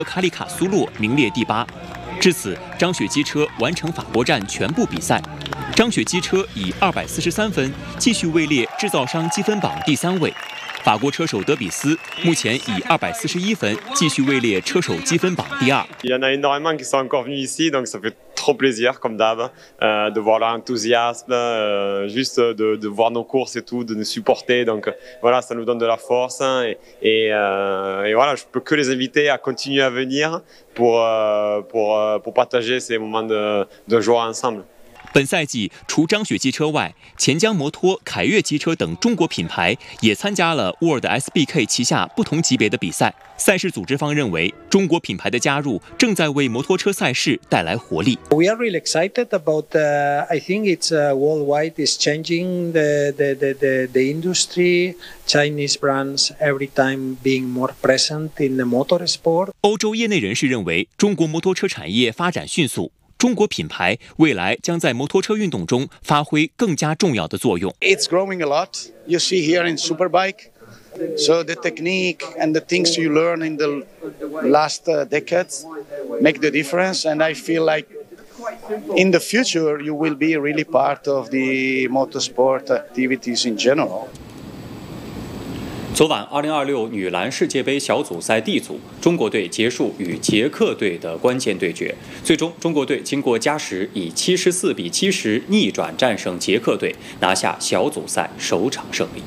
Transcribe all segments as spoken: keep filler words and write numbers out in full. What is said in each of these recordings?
卡里卡苏洛名列第八。至此，张雪机车完成法国站全部比赛。张雪机车以二百四十三分继续位列制造商积分榜第三位。法国车手德比斯目前以二百四十一分继续位列车手积分榜第二。 Il y en a énormément qui sont encore venus ici, donc ça fait trop plaisir, comme d'hab, euh, de voir leur enthousiasme, euh, juste de, de voir nos courses et tout, de nous supporter. Donc voilà, ça nous donne de la force hein, et, et, euh, et voilà, je peux que les inviter à continuer à venir pour euh, pour pour partager ces moments de de joie ensemble. 本赛季，除张雪机车外，钱江摩托、凯越机车等中国品牌也参加了 World S B K 旗下不同级别的比赛。赛事组织方认为，中国品牌的加入正在为摩托车赛事带来活力。 We are really excited about. Uh, I think it's uh, worldwide is changing the the, the the the industry. Chinese brands every time being more present in the motorsport. 欧洲业内人士认为，中国摩托车产业发展迅速。中国品牌未来将在摩托车运动中发挥更加重要的作用。 It's growing a lot. You see here in Superbike, so the technique and the things you learn in the last uh, decades make the difference. And I feel like in the future you will be really part of the motorsport activities in general. 昨晚，二零二六女篮世界杯小组赛 D 组，中国队结束与捷克队的关键对决。最终，中国队经过加时，以七十四比七十逆转战胜捷克队，拿下小组赛首场胜利。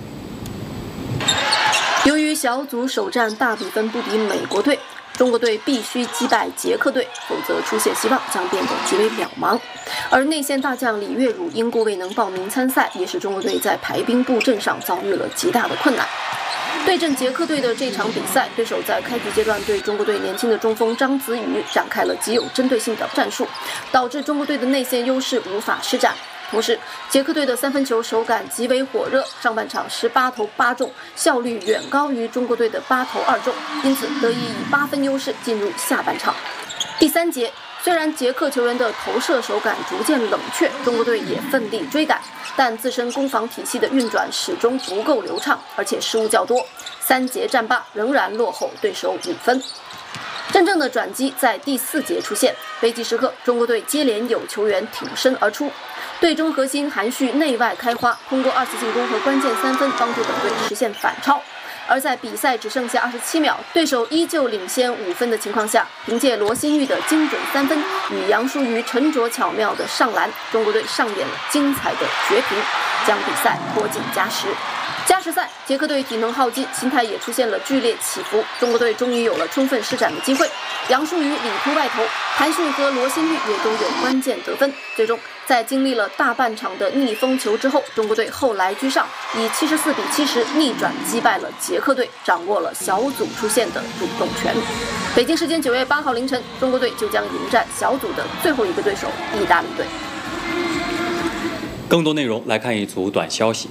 由于小组首战大比分不敌美国队，中国队必须击败捷克队，否则出线希望将变得极为渺茫。而内线大将李月汝因故未能报名参赛，也使中国队在排兵布阵上遭遇了极大的困难。对阵捷克队的这场比赛，对手在开局阶段对中国队年轻的中锋张子宇展开了极有针对性的战术，导致中国队的内线优势无法施展。同时，捷克队的三分球手感极为火热，上半场十八投八中，效率远高于中国队的八投二中，因此得以以八分优势进入下半场。第三节，虽然捷克球员的投射手感逐渐冷却，中国队也奋力追赶，但自身攻防体系的运转始终不够流畅，而且失误较多。三节战罢，仍然落后对手五分。真正的转机在第四节出现，危急时刻，中国队接连有球员挺身而出，队中核心韩旭内外开花，通过二次进攻和关键三分帮助本队实现反超。而在比赛只剩下二十七秒，对手依旧领先五分的情况下，凭借罗新玉的精准三分与杨舒瑜沉着巧妙的上篮，中国队上演了精彩的绝平，将比赛拖进加时。加时赛，捷克队体能耗尽，心态也出现了剧烈起伏。中国队终于有了充分施展的机会，杨舒瑜里突外投，韩旭和罗新玉也都有关键得分。最终，在经历了大半场的逆风球之后，中国队后来居上，以七十四比七十逆转击败了捷克队，掌握了小组出线的主动权。北京时间九月八号凌晨，中国队就将迎战小组的最后一个对手意大利队。 更多内容来看一组短消息。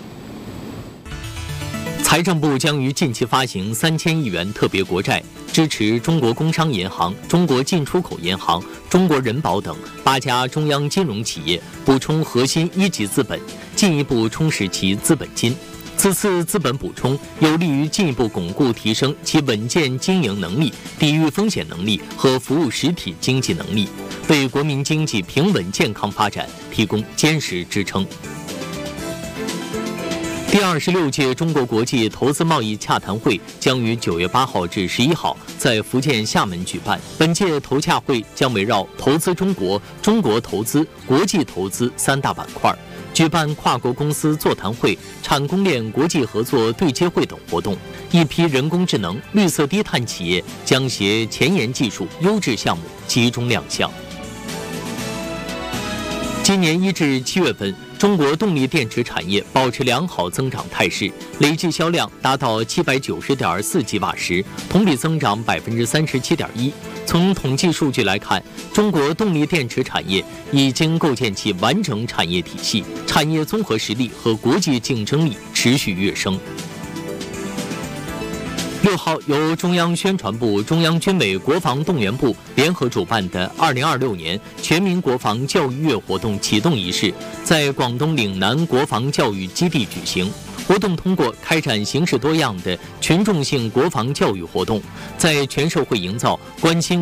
财政部将于近期发行三千亿元特别国债，支持中国工商银行、中国进出口银行、中国人保等八家中央金融企业补充核心一级资本，进一步充实其资本金。此次资本补充有利于进一步巩固提升其稳健经营能力、抵御风险能力和服务实体经济能力，为国民经济平稳健康发展提供坚实支撑。第二十六届中国国际投资贸易洽谈会将于九月八号至十一号在福建厦门举办。本届投洽会将围绕投资中国、中国投资、国际投资三大板块，举办跨国公司座谈会、产供链国际合作对接会等活动。一批人工智能、绿色低碳企业将携前沿技术、优质项目集中亮相。今年一至七月份，中国动力电池产业保持良好增长态势，累计销量达到七百九十点四吉瓦时，同比增长百分之三十七点一。从统计数据来看，中国动力电池产业已经构建起完整产业体系，产业综合实力和国际竞争力持续跃升。六号，由中央宣传部、中央军委国防动员部联合主办的二零二六年全民国防教育月活动启动仪式在广东岭南国防教育基地举行。 活动通过开展形式多样的群众性国防教育活动，在全社会营造关心